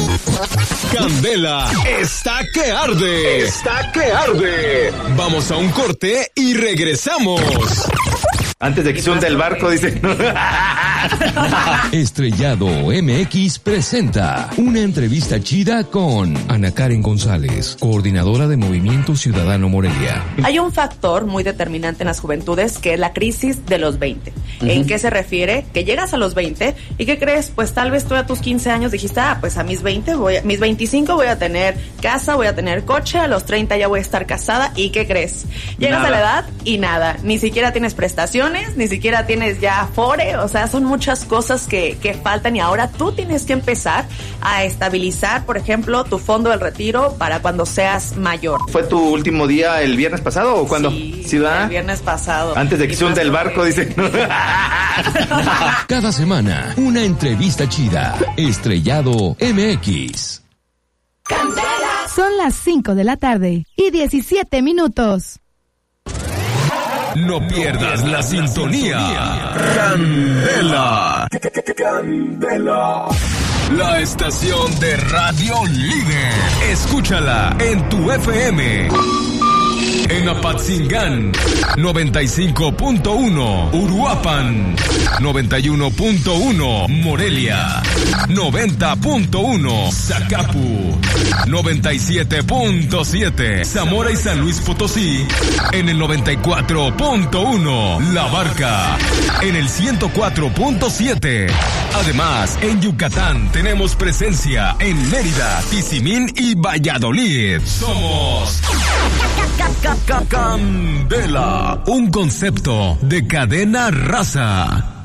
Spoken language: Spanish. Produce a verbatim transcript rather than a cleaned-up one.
Candela está que arde. Está que arde. Vamos a un corte y regresamos. Antes de que se hunda el barco, dice. Estrellado M X presenta una entrevista chida con Ana Karen González, coordinadora de Movimiento Ciudadano Morelia. Hay un factor muy determinante en las juventudes que es la crisis de los veinte. Uh-huh. ¿En qué se refiere? Que llegas a los veinte y ¿qué crees? Pues tal vez tú a tus quince años dijiste, ah, pues a mis veinte, voy a, mis veinticinco voy a tener casa, voy a tener coche, a los treinta ya voy a estar casada y ¿qué crees? Llegas nada. a la edad y nada, ni siquiera tienes prestaciones, ni siquiera tienes ya afore, o sea, son muchas cosas que, que faltan y ahora tú tienes que empezar a estabilizar, por ejemplo, tu fondo del retiro para cuando seas mayor. ¿Fue tu último día el viernes pasado o cuándo? Sí, ¿Sí va? el viernes pasado. Antes de que se hunda el barco, dice. Cada semana, una entrevista chida. Estrellado M X. Son las cinco de la tarde y diecisiete minutos. No pierdas la sintonía. Candela. Candela. La estación de radio líder. Escúchala en tu F M. En Apatzingán, noventa y cinco punto uno, Uruapan, noventa y uno punto uno, Morelia, noventa punto uno, Zacapu, noventa y siete punto siete, Zamora y San Luis Potosí, en el noventa y cuatro punto uno, La Barca, en el ciento cuatro punto siete. Además, en Yucatán tenemos presencia en Mérida, Tizimín y Valladolid. Somos Candela, un concepto de cadena raza.